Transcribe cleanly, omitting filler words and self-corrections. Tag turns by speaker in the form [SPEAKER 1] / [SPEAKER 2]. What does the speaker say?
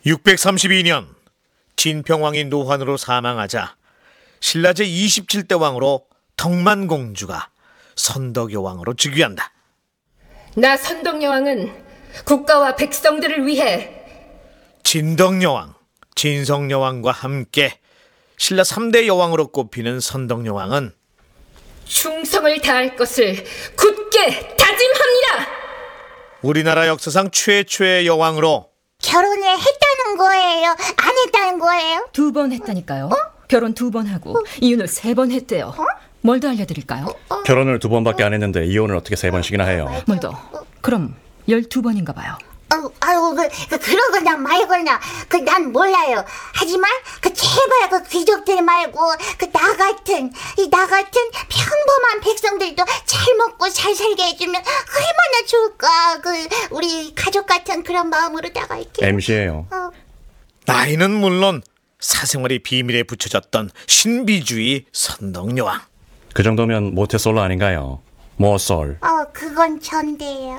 [SPEAKER 1] 632년 진평왕이 노환으로 사망하자 신라 제27대 왕으로 덕만공주가 선덕여왕으로 즉위한다.
[SPEAKER 2] 나 선덕여왕은 국가와 백성들을 위해
[SPEAKER 1] 진덕여왕, 진성여왕과 함께 신라 3대 여왕으로 꼽히는 선덕여왕은
[SPEAKER 2] 충성을 다할 것을 굳게 다짐합니다.
[SPEAKER 1] 우리나라 역사상 최초의 여왕으로
[SPEAKER 3] 결혼을 했다는 거예요? 안 했다는 거예요?
[SPEAKER 4] 2번 했다니까요. 결혼 2번 하고 이혼을 3번 했대요. 뭘 더 알려드릴까요?
[SPEAKER 5] 결혼을 2번밖에 안 했는데 이혼을 어떻게 3번씩이나 해요?
[SPEAKER 4] 뭘 더? 그럼 12번인가 봐요.
[SPEAKER 3] 그러거나 말거나 난 몰라요. 하지만 제발 귀족들 말고 나 같은 평범한 백성들도 잘 먹고 잘 살게 해주면 얼마나 좋을까. 우리 가족 같은 그런 마음으로다가 이렇게.
[SPEAKER 5] MC예요.
[SPEAKER 1] 나이는 물론 사생활이 비밀에 붙여졌던 신비주의 선덕여왕.
[SPEAKER 5] 그 정도면 모태솔로 아닌가요? 모솔.
[SPEAKER 3] 그건 전데요.